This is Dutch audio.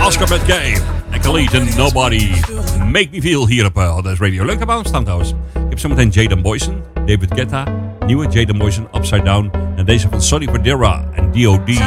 Oscar met Gay. En Khalid en Nobody Make Me Feel hier op Hotdance Radio. Leuke bouwstaan trouwens. Ik heb zometeen Jaden Boysen, David Guetta, nieuwe Jaden Boysen, Upside Down. En deze van Sonny Fodera en D.O.D.